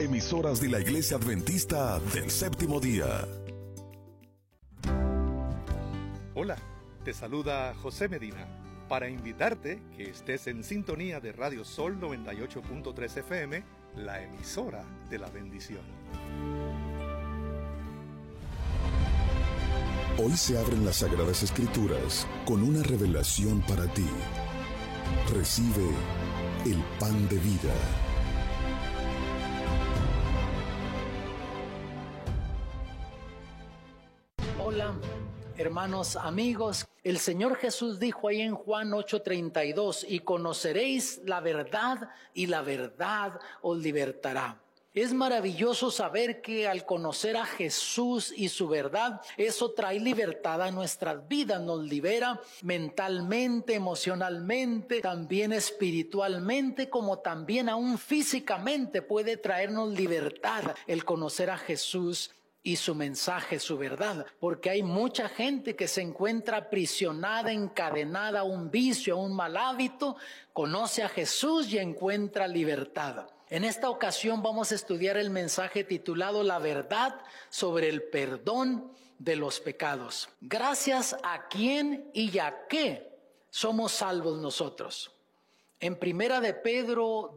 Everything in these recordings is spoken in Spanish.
Emisoras de la Iglesia Adventista del Séptimo Día. Hola, te saluda José Medina para invitarte que estés en sintonía de Radio Sol 98.3 FM, la emisora de la bendición. Hoy se abren las Sagradas Escrituras con una revelación para ti. Recibe el pan de vida. Hola, hermanos, amigos. El Señor Jesús dijo ahí en Juan 8:32, y conoceréis la verdad, y la verdad os libertará. Es maravilloso saber que al conocer a Jesús y su verdad, eso trae libertad a nuestras vidas, nos libera mentalmente, emocionalmente, también espiritualmente, como también aún físicamente puede traernos libertad el conocer a Jesús y su mensaje, su verdad, porque hay mucha gente que se encuentra aprisionada, encadenada a un vicio, a un mal hábito, conoce a Jesús y encuentra libertad. En esta ocasión vamos a estudiar el mensaje titulado La verdad sobre el perdón de los pecados. Gracias a quién y a qué somos salvos nosotros. En Primera de Pedro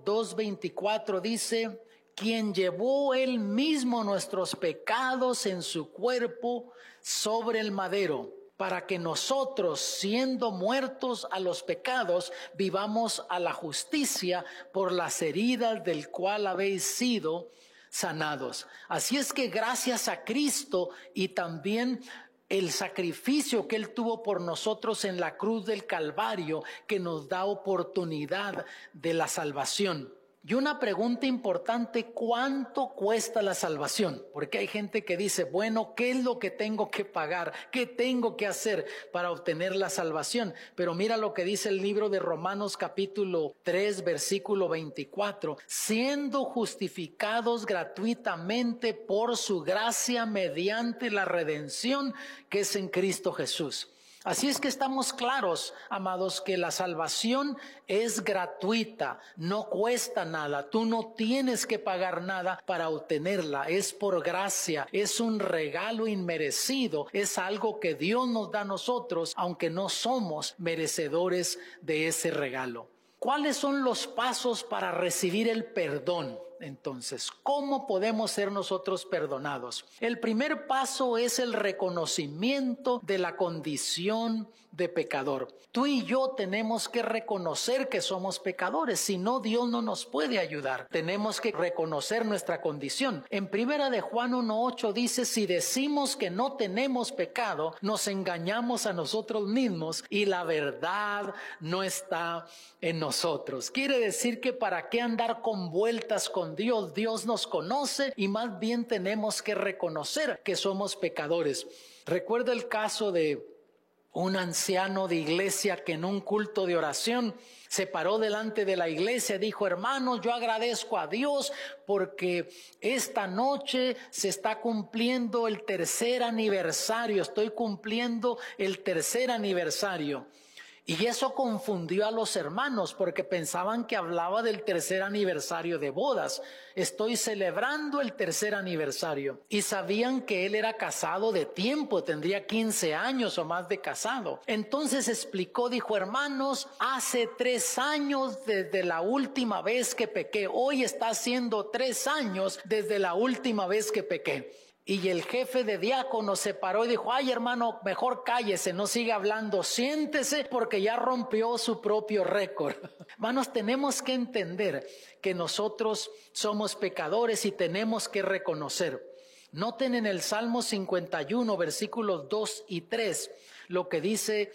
2:24 dice: quien llevó él mismo nuestros pecados en su cuerpo sobre el madero, para que nosotros, siendo muertos a los pecados, vivamos a la justicia, por las heridas del cual habéis sido sanados. Así es que gracias a Cristo y también el sacrificio que Él tuvo por nosotros en la cruz del Calvario, que nos da oportunidad de la salvación. Y una pregunta importante: ¿cuánto cuesta la salvación? Porque hay gente que dice, bueno, ¿qué es lo que tengo que pagar? ¿Qué tengo que hacer para obtener la salvación? Pero mira lo que dice el libro de Romanos capítulo 3, versículo 24. Siendo justificados gratuitamente por su gracia mediante la redención que es en Cristo Jesús. Así es que estamos claros, amados, que la salvación es gratuita, no cuesta nada, tú no tienes que pagar nada para obtenerla, es por gracia, es un regalo inmerecido, es algo que Dios nos da a nosotros, aunque no somos merecedores de ese regalo. ¿Cuáles son los pasos para recibir el perdón? Entonces, ¿cómo podemos ser nosotros perdonados? El primer paso es el reconocimiento de la condición de pecador. Tú y yo tenemos que reconocer que somos pecadores, si no, Dios no nos puede ayudar. Tenemos que reconocer nuestra condición. En Primera de Juan 1:8 dice: si decimos que no tenemos pecado, nos engañamos a nosotros mismos y la verdad no está en nosotros. Quiere decir que para qué andar con vueltas con Dios. Dios nos conoce y más bien tenemos que reconocer que somos pecadores. Recuerdo el caso de un anciano de iglesia que en un culto de oración se paró delante de la iglesia y dijo: hermanos, yo agradezco a Dios porque esta noche se está cumpliendo el tercer aniversario. Estoy cumpliendo el tercer aniversario. Y eso confundió a los hermanos porque pensaban que hablaba del tercer aniversario de bodas. Estoy celebrando el tercer aniversario. Y sabían que él era casado de tiempo, tendría 15 años o más de casado. Entonces explicó, dijo: hermanos, hace 3 años desde la última vez que pequé. Hoy está haciendo 3 años desde la última vez que pequé. Y el jefe de diáconos se paró y dijo: ay, hermano, mejor cállese, no siga hablando, siéntese, porque ya rompió su propio récord. Hermanos, tenemos que entender que nosotros somos pecadores y tenemos que reconocer. Noten en el Salmo 51, versículos 2 y 3, lo que dice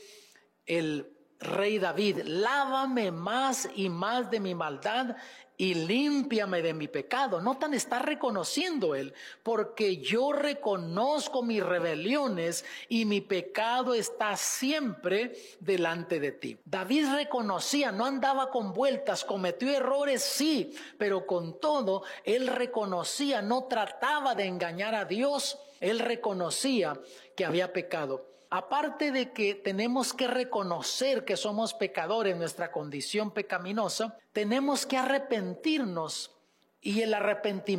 el rey David: lávame más y más de mi maldad y límpiame de mi pecado. Notan, está reconociendo él: porque yo reconozco mis rebeliones y mi pecado está siempre delante de ti. David reconocía, no andaba con vueltas, cometió errores, sí, pero con todo, él reconocía, no trataba de engañar a Dios, él reconocía que había pecado. Aparte de que tenemos que reconocer que somos pecadores, nuestra condición pecaminosa, tenemos que arrepentirnos. Y el arrepentimiento